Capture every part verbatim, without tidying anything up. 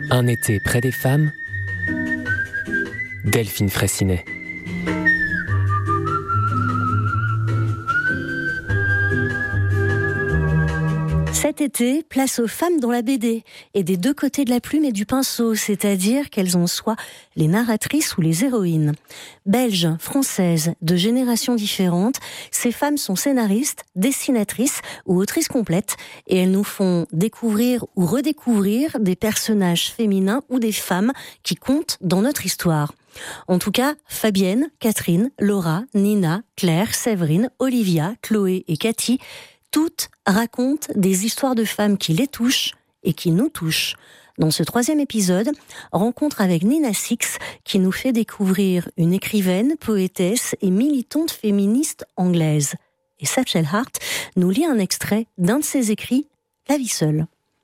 Un été près des femmes, Delphine Fraissinet. Cet été, place aux femmes dans la B D, et des deux côtés de la plume et du pinceau, c'est-à-dire qu'elles en soient les narratrices ou les héroïnes. Belges, françaises, de générations différentes, ces femmes sont scénaristes, dessinatrices ou autrices complètes, et elles nous font découvrir ou redécouvrir des personnages féminins ou des femmes qui comptent dans notre histoire. En tout cas, Fabienne, Catherine, Laura, Nina, Claire, Séverine, Olivia, Chloé et Cathy, toutes racontent des histoires de femmes qui les touchent et qui nous touchent. Dans ce troisième épisode, rencontre avec Nina Six, qui nous fait découvrir une écrivaine, poétesse et militante féministe anglaise. Et Satchel Hart nous lit un extrait d'un de ses écrits, La vie seule.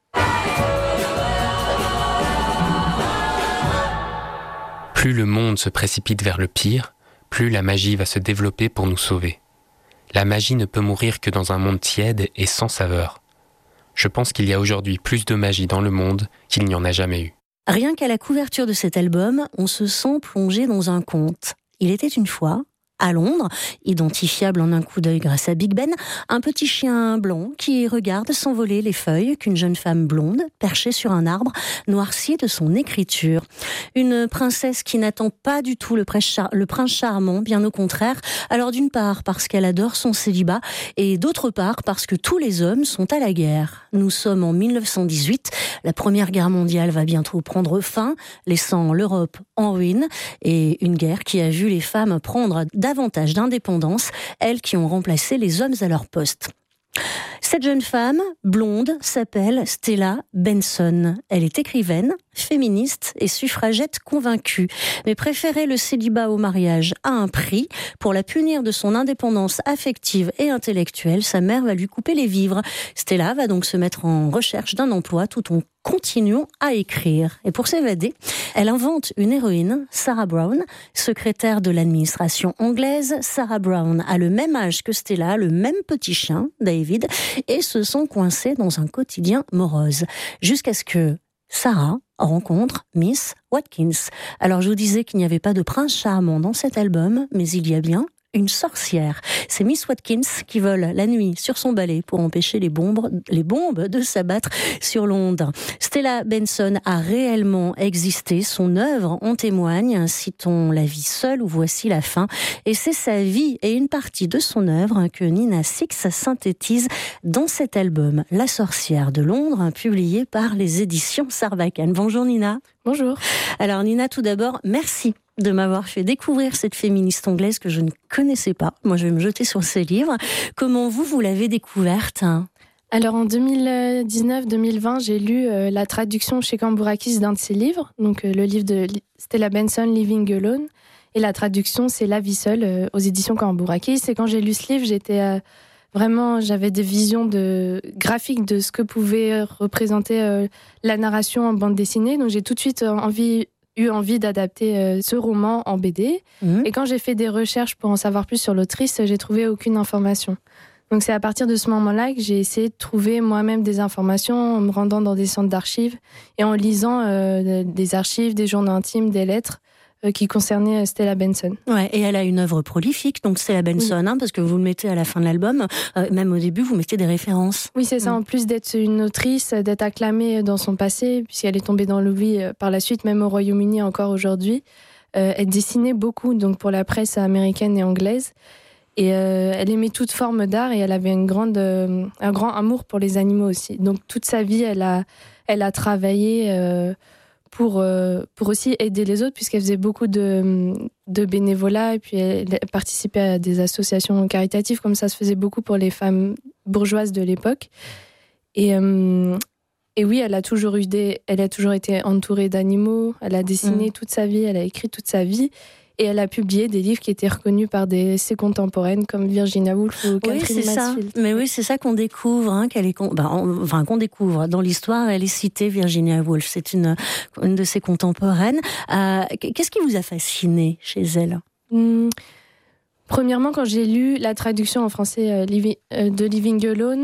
Plus le monde se précipite vers le pire, plus la magie va se développer pour nous sauver. La magie ne peut mourir que dans un monde tiède et sans saveur. Je pense qu'il y a aujourd'hui plus de magie dans le monde qu'il n'y en a jamais eu. Rien qu'à la couverture de cet album, on se sent plongé dans un conte. Il était une fois, à Londres, identifiable en un coup d'œil grâce à Big Ben, un petit chien blanc qui regarde s'envoler les feuilles qu'une jeune femme blonde, perchée sur un arbre, noircit de son écriture. Une princesse qui n'attend pas du tout le prince, char- le prince charmant, bien au contraire. Alors d'une part parce qu'elle adore son célibat, et d'autre part parce que tous les hommes sont à la guerre. Nous sommes en dix-neuf cent dix-huit, la Première Guerre mondiale va bientôt prendre fin, laissant l'Europe en ruine, et une guerre qui a vu les femmes prendre davantage d'indépendance, elles qui ont remplacé les hommes à leur poste. Cette jeune femme, blonde, s'appelle Stella Benson. Elle est écrivaine, féministe et suffragette convaincue, mais préférait le célibat au mariage à un prix. Pour la punir de son indépendance affective et intellectuelle, sa mère va lui couper les vivres. Stella va donc se mettre en recherche d'un emploi tout en continuant à écrire. Et pour s'évader, elle invente une héroïne, Sarah Brown, secrétaire de l'administration anglaise. Sarah Brown a le même âge que Stella, le même petit chien, David, et se sont coincés dans un quotidien morose. Jusqu'à ce que Sarah rencontre Miss Watkins. Alors je vous disais qu'il n'y avait pas de prince charmant dans cet album, mais il y a bien une sorcière. C'est Miss Watkins qui vole la nuit sur son balai pour empêcher les bombes, les bombes de s'abattre sur Londres. Stella Benson a réellement existé, son œuvre en témoigne, citons La vie seule ou Voici la fin, et c'est sa vie et une partie de son œuvre que Nina Six synthétise dans cet album La sorcière de Londres, publié par les éditions Sarbacane. Bonjour Nina. Bonjour. Alors Nina, tout d'abord, merci de m'avoir fait découvrir cette féministe anglaise que je ne connaissais pas. Moi, je vais me jeter sur ses livres. Comment vous, vous l'avez découverte ? Alors, en deux mille dix-neuf deux mille vingt, j'ai lu euh, la traduction chez Cambourakis d'un de ses livres, donc euh, le livre de Stella Benson, Living Alone, et la traduction, c'est La vie seule, euh, aux éditions Cambourakis. Et quand j'ai lu ce livre, j'étais euh, vraiment, j'avais des visions de, graphiques de ce que pouvait représenter euh, la narration en bande dessinée, donc j'ai tout de suite euh, envie... eu envie d'adapter euh, ce roman en B D. Mmh. Et quand j'ai fait des recherches pour en savoir plus sur l'autrice, j'ai trouvé aucune information. Donc c'est à partir de ce moment-là que j'ai essayé de trouver moi-même des informations en me rendant dans des centres d'archives et en lisant euh, des archives, des journaux intimes, des lettres euh, qui concernaient Stella Benson. Ouais, et elle a une œuvre prolifique, donc Stella Benson, oui. hein, parce que vous le mettez à la fin de l'album, euh, même au début, vous mettez des références. Oui, c'est ça. Mmh. En plus d'être une autrice, d'être acclamée dans son passé, puisqu'elle est tombée dans l'oubli par la suite, même au Royaume-Uni encore aujourd'hui, euh, elle dessinait beaucoup, donc pour la presse américaine et anglaise. Et euh, elle aimait toute forme d'art et elle avait une grande, euh, un grand amour pour les animaux aussi. Donc toute sa vie, elle a, elle a travaillé euh, pour, euh, pour aussi aider les autres, puisqu'elle faisait beaucoup de, de bénévolat et puis elle participait à des associations caritatives, comme ça se faisait beaucoup pour les femmes bourgeoises de l'époque. Et, euh, et oui, elle a toujours eu des, elle a toujours été entourée d'animaux. Elle a dessiné mmh. toute sa vie, elle a écrit toute sa vie. Et elle a publié des livres qui étaient reconnus par des, ses contemporaines comme Virginia Woolf ou Catherine oui, c'est Mansfield. Ça. Mais oui, c'est ça qu'on découvre, hein, qu'elle est, ben, enfin qu'on découvre dans l'histoire. Elle est citée, Virginia Woolf. C'est une, une de ses contemporaines. Euh, qu'est-ce qui vous a fasciné chez elle ? hum, Premièrement, quand j'ai lu la traduction en français euh, de Living Alone,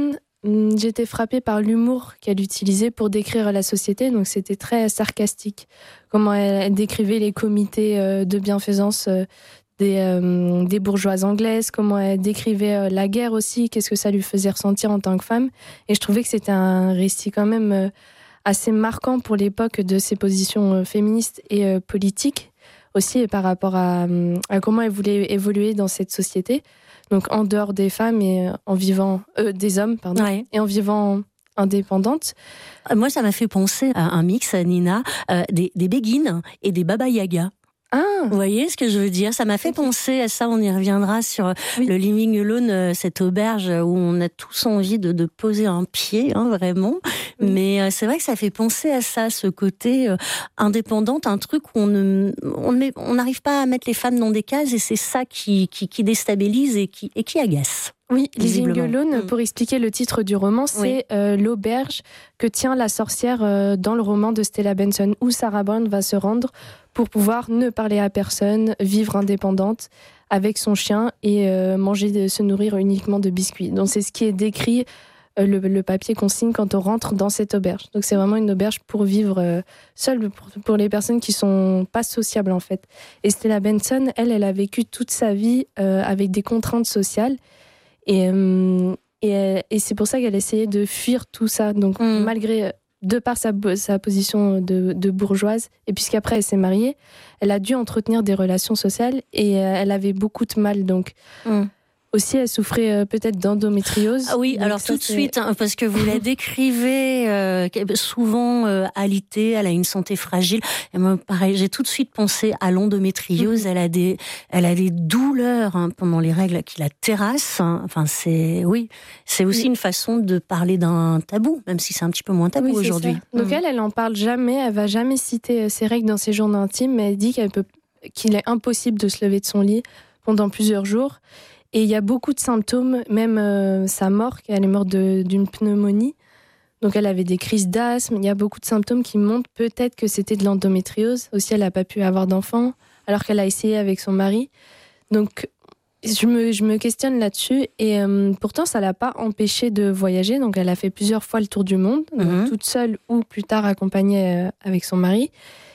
j'étais frappée par l'humour qu'elle utilisait pour décrire la société. Donc c'était très sarcastique. Comment elle, elle décrivait les comités euh, de bienfaisance euh, des, euh, des bourgeoises anglaises, comment elle décrivait euh, la guerre aussi, qu'est-ce que ça lui faisait ressentir en tant que femme. Et je trouvais que c'était un récit quand même euh, assez marquant pour l'époque de ses positions euh, féministes et euh, politiques aussi, et par rapport à, à comment elle voulait évoluer dans cette société. Donc en dehors des femmes et en vivant euh, des hommes, pardon, Ouais. et en vivant indépendante. Moi, ça m'a fait penser à un mix, Nina, euh, des, des béguines et des Baba Yaga. Ah, Vous voyez ce que je veux dire? Ça m'a fait penser à ça, on y reviendra sur Oui. le Living Alone, cette auberge où on a tous envie de, de poser un pied, hein, vraiment. Oui. Mais euh, c'est vrai que ça fait penser à ça, ce côté euh, indépendante, un truc où on ne, on ne- on n'arrive pas à mettre les femmes dans des cases et c'est ça qui, qui, qui déstabilise et qui, et qui agace. oui, Living Visiblement. Alone, Mm. pour expliquer le titre du roman, c'est Oui. euh, l'auberge que tient la sorcière euh, dans le roman de Stella Benson, où Sarah Brown va se rendre pour pouvoir ne parler à personne, vivre indépendante avec son chien et euh, manger, se nourrir uniquement de biscuits. Donc c'est ce qui est décrit, euh, le, le papier qu'on signe quand on rentre dans cette auberge. Donc c'est vraiment une auberge pour vivre euh, seule, pour, pour les personnes qui sont pas sociables en fait. Et Stella Benson, elle, elle a vécu toute sa vie euh, avec des contraintes sociales. Et, euh, et, et c'est pour ça qu'elle essayait de fuir tout ça. Donc, Mm. malgré, de par sa, sa position de, de bourgeoise, et puisqu'après elle s'est mariée, elle a dû entretenir des relations sociales et euh, elle avait beaucoup de mal. Donc, Mm. aussi, elle souffrait euh, peut-être d'endométriose. Ah oui, Donc alors ça, tout de c'est- suite, hein, parce que vous la décrivez euh, souvent euh, alitée, elle a une santé fragile. Et moi, pareil, j'ai tout de suite pensé à l'endométriose. Mhm. Elle a des, elle a des douleurs hein, pendant les règles qui la terrassent. hein. Enfin, c'est, oui, c'est aussi Oui. une façon de parler d'un tabou, même si c'est un petit peu moins tabou Oui, c'est aujourd'hui. ça. Donc Mm. elle, elle en parle jamais, elle va jamais citer euh, ses règles dans ses journaux intimes, mais elle dit qu'elle peut, qu'il est impossible de se lever de son lit pendant plusieurs jours. Et il y a beaucoup de symptômes, même euh, sa mort, qu'elle est morte de- d'une pneumonie. Donc elle avait des crises d'asthme, il y a beaucoup de symptômes qui montrent peut-être que c'était de l'endométriose. Aussi, elle n'a pas pu avoir d'enfant, alors qu'elle a essayé avec son mari. Donc je me, je me questionne là-dessus, et euh, pourtant ça ne l'a pas empêchée de voyager. Donc elle a fait plusieurs fois le tour du monde, donc Mhm. toute seule ou plus tard accompagnée euh, avec son mari.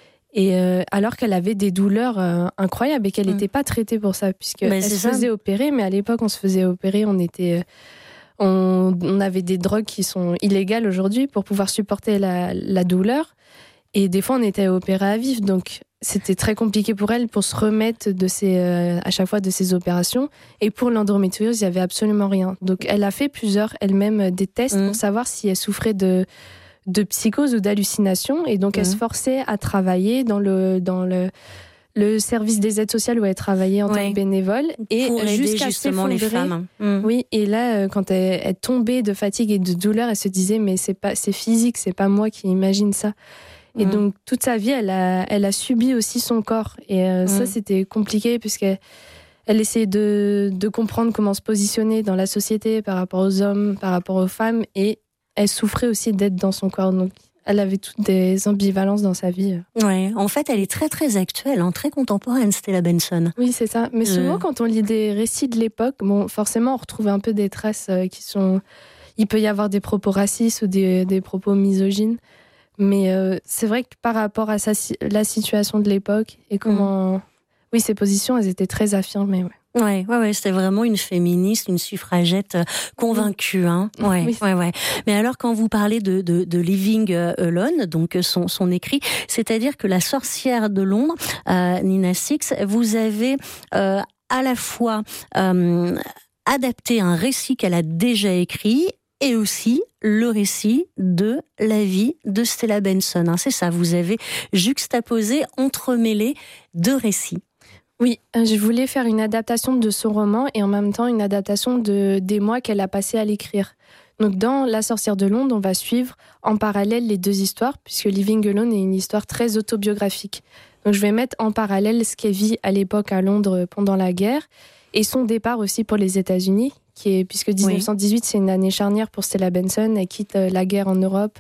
Et euh, alors qu'elle avait des douleurs euh, incroyables et qu'elle Mm. n'était pas traitée pour ça, puisqu'elle Ben, c'est se ça. faisait opérer, mais à l'époque on se faisait opérer, on était, euh, on, on avait des drogues qui sont illégales aujourd'hui pour pouvoir supporter la, la douleur, et des fois on était opéré à vif, donc c'était très compliqué pour elle pour se remettre de ces, euh, à chaque fois de ces opérations. Et pour l'endométriose, il y avait absolument rien. Donc elle a fait plusieurs elle-même euh, des tests Mm. pour savoir si elle souffrait de de psychose ou d'hallucination, et donc elle Mhm. se forçait à travailler dans le dans le le service des aides sociales où elle travaillait en Ouais. tant que bénévole, et Pour aider jusqu'à justement les s'effondrer. femmes. Mm. Oui, et là euh, quand elle, elle tombait de fatigue et de douleur, elle se disait mais c'est pas c'est physique, c'est pas moi qui imagine ça. Et Mm. donc toute sa vie, elle a elle a subi aussi son corps, et euh, Mm. ça c'était compliqué puisqu'elle elle essayait de de comprendre comment se positionner dans la société par rapport aux hommes, par rapport aux femmes, et elle souffrait aussi d'être dans son corps. Donc, elle avait toutes des ambivalences dans sa vie. Ouais. En fait, elle est très très actuelle, hein, très contemporaine, Stella Benson. Oui, c'est ça. Mais souvent, Euh. quand on lit des récits de l'époque, bon, forcément, on retrouve un peu des traces euh, qui sont... Il peut y avoir des propos racistes ou des, des propos misogynes. Mais euh, c'est vrai que par rapport à sa, la situation de l'époque et comment... Mmh. Oui, ses positions, elles étaient très affirmées, ouais. Ouais, ouais, ouais, c'était vraiment une féministe, une suffragette convaincue, hein. Ouais, oui. ouais, ouais. Mais alors, quand vous parlez de, de, de Living Alone, donc son, son écrit, c'est-à-dire que La sorcière de Londres, euh, Nina Six, vous avez euh, à la fois euh, adapté un récit qu'elle a déjà écrit et aussi le récit de la vie de Stella Benson. Hein, c'est ça, vous avez juxtaposé, entremêlé deux récits. Oui, je voulais faire une adaptation de son roman et en même temps une adaptation de, des mois qu'elle a passé à l'écrire. Donc dans La sorcière de Londres, on va suivre en parallèle les deux histoires, puisque Living Alone est une histoire très autobiographique. Donc je vais mettre en parallèle ce qu'elle vit à l'époque à Londres pendant la guerre et son départ aussi pour les États-Unis, qui est, puisque dix-neuf cent dix-huit, oui. c'est une année charnière pour Stella Benson. Elle quitte la guerre en Europe,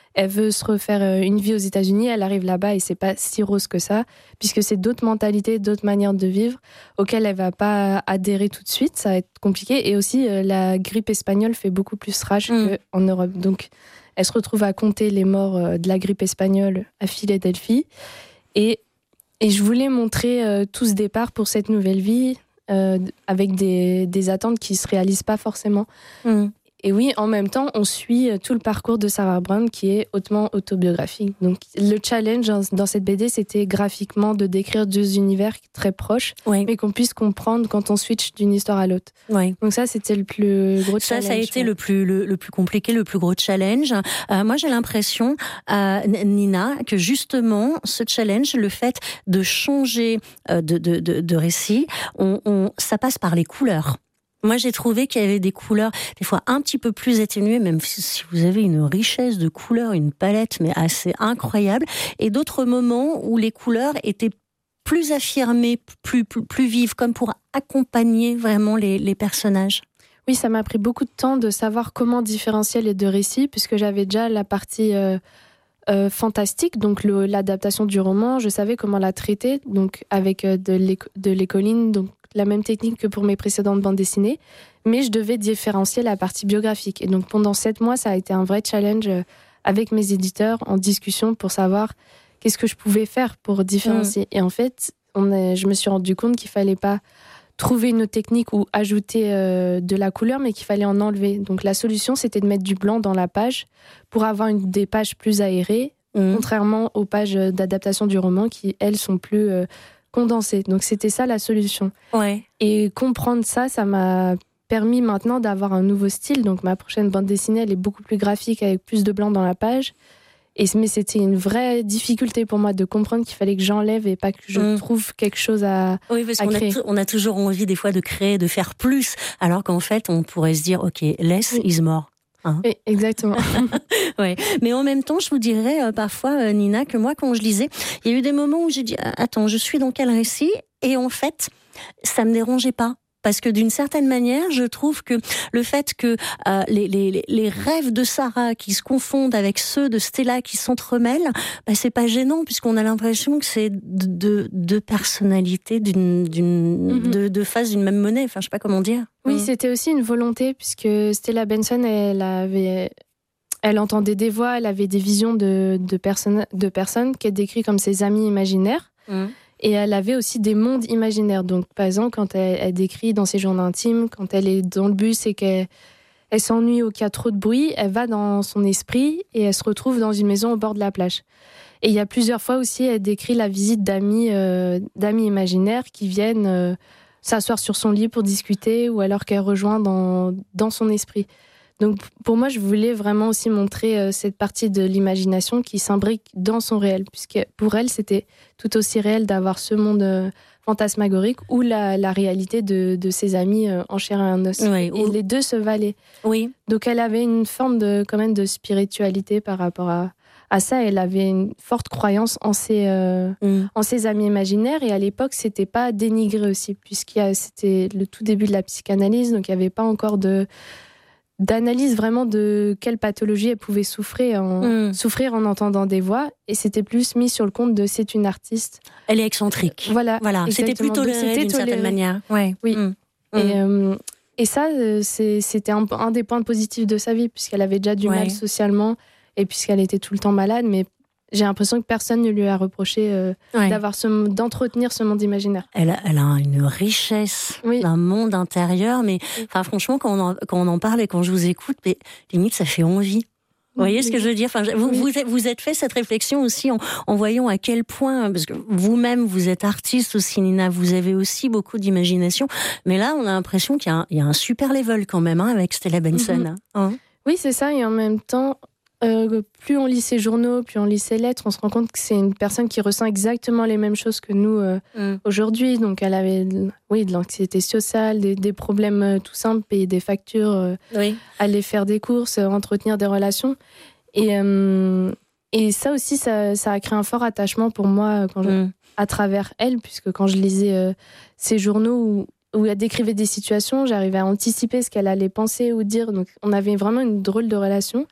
elle veut se refaire une vie aux États-Unis, elle arrive là-bas et c'est pas si rose que ça, puisque c'est d'autres mentalités, d'autres manières de vivre auxquelles elle va pas adhérer tout de suite, ça va être compliqué. Et aussi, la grippe espagnole fait beaucoup plus rage mmh. qu'en Europe. Donc, elle se retrouve à compter les morts de la grippe espagnole à Philadelphie. Et, et je voulais montrer euh, tout ce départ pour cette nouvelle vie, euh, avec des, des attentes qui se réalisent pas forcément. Mmh. Et oui, en même temps, on suit tout le parcours de Sarah Brown qui est hautement autobiographique. Donc, le challenge dans cette B D, c'était graphiquement de décrire deux univers très proches, oui. mais qu'on puisse comprendre quand on switch d'une histoire à l'autre. Oui. Donc ça, c'était le plus gros ça, challenge. Ça, ça a été ouais. le, plus, le, le plus compliqué, le plus gros challenge. Euh, moi, j'ai l'impression, euh, Nina, que justement, ce challenge, le fait de changer euh, de, de, de, de récit, on, on, ça passe par les couleurs. Moi, j'ai trouvé qu'il y avait des couleurs, des fois un petit peu plus atténuées, même si vous avez une richesse de couleurs, une palette, mais assez incroyable, et d'autres moments où les couleurs étaient plus affirmées, plus, plus, plus vives, comme pour accompagner vraiment les, les personnages. Oui, ça m'a pris beaucoup de temps de savoir comment différencier les deux récits, puisque j'avais déjà la partie euh, euh, fantastique, donc le, l'adaptation du roman, je savais comment la traiter, donc avec euh, de, l'éco- de l'écoline, donc la même technique que pour mes précédentes bandes dessinées, mais je devais différencier la partie biographique. Et donc pendant sept mois, ça a été un vrai challenge avec mes éditeurs en discussion pour savoir qu'est-ce que je pouvais faire pour différencier. Mmh. Et en fait, on est, je me suis rendu compte qu'il fallait pas trouver une autre technique ou ajouter euh, de la couleur, mais qu'il fallait en enlever. Donc la solution, c'était de mettre du blanc dans la page pour avoir une, des pages plus aérées, mmh. contrairement aux pages d'adaptation du roman qui, elles, sont plus... Euh, condensé. Donc c'était ça la solution. Ouais. Et comprendre ça, ça m'a permis maintenant d'avoir un nouveau style. Donc ma prochaine bande dessinée, elle est beaucoup plus graphique avec plus de blanc dans la page. Et, mais c'était une vraie difficulté pour moi de comprendre qu'il fallait que j'enlève et pas que je mmh. trouve quelque chose à, oui, parce à qu'on créer. A t- on a toujours envie des fois de créer, de faire plus, alors qu'en fait on pourrait se dire ok, less oui. is more. Hein. Oui, exactement. ouais. Mais en même temps, je vous dirais euh, parfois, euh, Nina, que moi, quand je lisais, il y a eu des moments où j'ai dit « Attends, je suis dans quel récit ?» Et en fait, ça me dérangeait pas. Parce que d'une certaine manière, je trouve que le fait que euh, les, les, les rêves de Sarah qui se confondent avec ceux de Stella qui s'entremêlent, bah, c'est pas gênant puisqu'on a l'impression que c'est deux de personnalités d'une, d'une, mm-hmm. de, de faces d'une même monnaie. Enfin, je sais pas comment dire. Oui, mmh. c'était aussi une volonté puisque Stella Benson, elle avait, elle entendait des voix, elle avait des visions de, de personnes, de personnes qu'elle décrit comme ses amis imaginaires. Mmh. Et elle avait aussi des mondes imaginaires. Donc, par exemple, quand elle, elle décrit dans ses journaux intimes, quand elle est dans le bus et qu'elle elle s'ennuie ou qu'il y a trop de bruit, elle va dans son esprit et elle se retrouve dans une maison au bord de la plage. Et il y a plusieurs fois aussi, elle décrit la visite d'amis, euh, d'amis imaginaires qui viennent euh, s'asseoir sur son lit pour discuter ou alors qu'elle rejoint dans, dans son esprit. Donc, pour moi, je voulais vraiment aussi montrer euh, cette partie de l'imagination qui s'imbrique dans son réel, puisque pour elle, c'était tout aussi réel d'avoir ce monde euh, fantasmagorique ou la, la réalité de, de ses amis euh, en chair et en os. Oui, et ou... les deux se valaient. Oui. Donc, elle avait une forme de, quand même de spiritualité par rapport à, à ça. Elle avait une forte croyance en ses, euh, mm. en ses amis imaginaires. Et à l'époque, c'était pas dénigré aussi, puisqu'il y a, c'était le tout début de la psychanalyse, donc il n'y avait pas encore de... d'analyse vraiment de quelle pathologie elle pouvait souffrir en, mmh. souffrir en entendant des voix. Et c'était plus mis sur le compte de c'est une artiste. Elle est excentrique. Voilà. voilà. C'était plus toléré c'était d'une toléré. certaine manière. Ouais. Oui. Mmh. Et, euh, et ça, c'est, c'était un, un des points positifs de sa vie, puisqu'elle avait déjà du ouais. mal socialement et puisqu'elle était tout le temps malade. Mais j'ai l'impression que personne ne lui a reproché euh, ouais. d'avoir ce, d'entretenir ce monde imaginaire. Elle a, elle a une richesse oui. d'un monde intérieur, mais oui. enfin, franchement, quand on, en, quand on en parle et quand je vous écoute, mais, limite, ça fait envie. Vous voyez oui. ce que je veux dire enfin, vous, oui. vous, vous êtes fait cette réflexion aussi en, en voyant à quel point, parce que vous-même, vous êtes artiste aussi, Nina, vous avez aussi beaucoup d'imagination, mais là, on a l'impression qu'il y a un, il y a un super level quand même hein, avec Stella Benson. Mm-hmm. Hein oui, c'est ça, et en même temps, Euh, plus on lit ses journaux, plus on lit ses lettres, on se rend compte que c'est une personne qui ressent exactement les mêmes choses que nous euh, mm. aujourd'hui. Donc elle avait oui, de l'anxiété sociale, des, des problèmes euh, tout simples, payer des factures, euh, oui. aller faire des courses, euh, entretenir des relations. Et, euh, et ça aussi, ça, ça a créé un fort attachement pour moi quand je, mm. à travers elle, puisque quand je lisais euh, ses journaux où, où elle décrivait des situations, j'arrivais à anticiper ce qu'elle allait penser ou dire. Donc on avait vraiment une drôle de relation.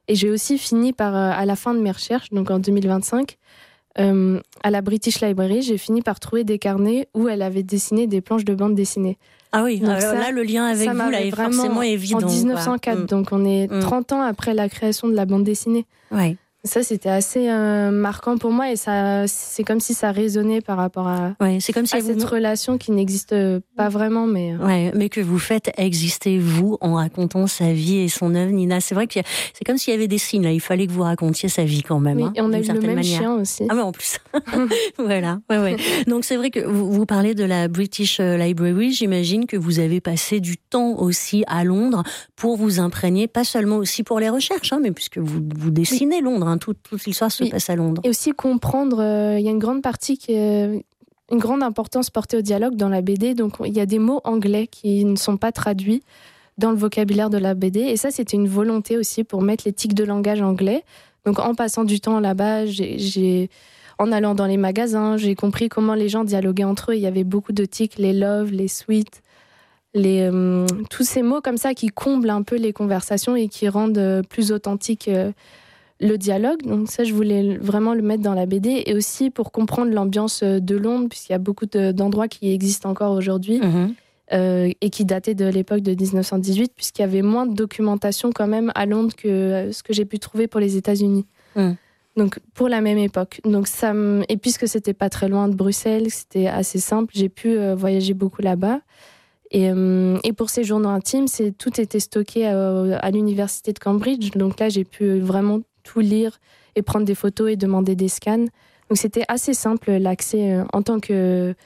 Et j'ai aussi fini par, à la fin de mes recherches, donc en deux mille vingt-cinq, euh, à la British Library, j'ai fini par trouver des carnets où elle avait dessiné des planches de bande dessinée. Ah oui, donc alors ça, là, le lien avec vous là, est forcément évident. En dix-neuf cent quatre, quoi. donc on est mm. trente ans après la création de la bande dessinée. Ouais. Ça, c'était assez euh, marquant pour moi et ça, c'est comme si ça résonnait par rapport à, ouais, c'est comme si à vous... cette relation qui n'existe pas vraiment. Mais... Ouais, mais que vous faites exister, vous, en racontant sa vie et son œuvre, Nina. C'est vrai que c'est comme s'il y avait des signes, là. Il fallait que vous racontiez sa vie quand même. Oui, hein, et on a eu le même manière. chien aussi. Ah ouais, en plus. Voilà, ouais, ouais. Donc c'est vrai que vous, vous parlez de la British Library. J'imagine que vous avez passé du temps aussi à Londres pour vous imprégner, pas seulement aussi pour les recherches, hein, mais puisque vous, vous dessinez oui. Londres, hein, tout, toute l'histoire se oui. passe à Londres. Et aussi comprendre, il euh, y a une grande partie qui est, une grande importance portée au dialogue dans la B D. Donc il y a des mots anglais qui ne sont pas traduits dans le vocabulaire de la B D. Et ça, c'était une volonté aussi pour mettre les tics de langage anglais. Donc en passant du temps là-bas, j'ai, j'ai, en allant dans les magasins, j'ai compris comment les gens dialoguaient entre eux. Il y avait beaucoup de tics, les love, les sweet, les, euh, tous ces mots comme ça qui comblent un peu les conversations et qui rendent euh, plus authentique euh, le dialogue. Donc ça, je voulais vraiment le mettre dans la B D. Et aussi pour comprendre l'ambiance de Londres, puisqu'il y a beaucoup de, d'endroits qui existent encore aujourd'hui. Mmh. Euh, et qui datait de l'époque de dix-neuf cent dix-huit, puisqu'il y avait moins de documentation quand même à Londres que euh, ce que j'ai pu trouver pour les États-Unis. Mm. Donc pour la même époque. Donc ça m... Et puisque c'était pas très loin de Bruxelles, c'était assez simple, j'ai pu euh, voyager beaucoup là-bas. Et, euh, et pour ces journaux intimes, c'est, tout était stocké à, à l'université de Cambridge. Donc là, j'ai pu vraiment tout lire et prendre des photos et demander des scans. Donc c'était assez simple l'accès euh, en tant que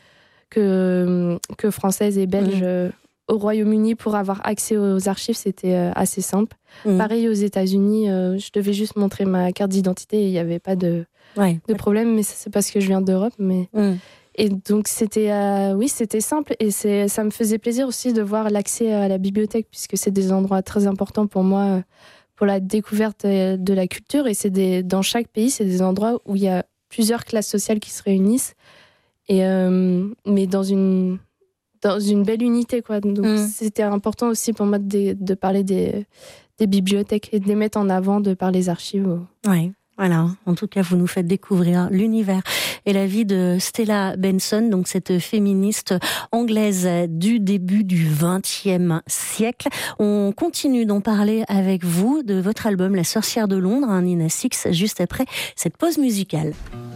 Que, que française et belge mmh. euh, au Royaume-Uni pour avoir accès aux archives, c'était euh, assez simple. Mmh. Pareil aux États-Unis, euh, je devais juste montrer ma carte d'identité et il n'y avait pas de, ouais. de problème, mais c'est parce que je viens d'Europe. Mais... Mmh. Et donc c'était, euh, oui, c'était simple et c'est, ça me faisait plaisir aussi de voir l'accès à la bibliothèque puisque c'est des endroits très importants pour moi, pour la découverte de la culture. Et c'est des, dans chaque pays, c'est des endroits où il y a plusieurs classes sociales qui se réunissent. Et euh, mais dans une dans une belle unité quoi. Donc mmh. c'était important aussi pour moi de, de parler des des bibliothèques et de les mettre en avant de par les archives. Oui, voilà. En tout cas, vous nous faites découvrir l'univers et la vie de Stella Benson, donc cette féministe anglaise du début du vingtième siècle. On continue d'en parler avec vous de votre album La Sorcière de Londres, hein, Nina Six, juste après cette pause musicale.